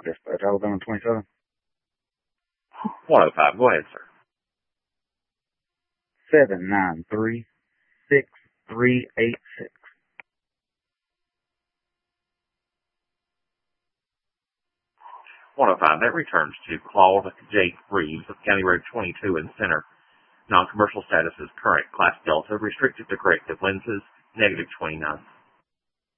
Dispatch, Alabama 27. 105. Go ahead, sir. 793-6386. 105. That returns to Claude J. Reeves of County Road 22 in Center. Non-commercial status is current. Class Delta. Restricted to corrective lenses. -29.